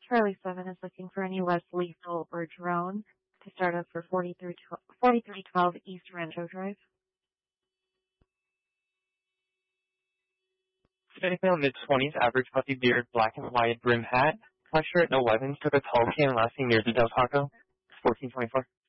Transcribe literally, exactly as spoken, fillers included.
Charlie seven is looking for any less lethal or drone to start up for forty-three twelve East Rancho Drive. Hispanic male, mid-twenties, average puffy beard, black and white brim hat, black shirt, no weapons, took a tall can last seen near the Del Taco, fourteen twenty-four.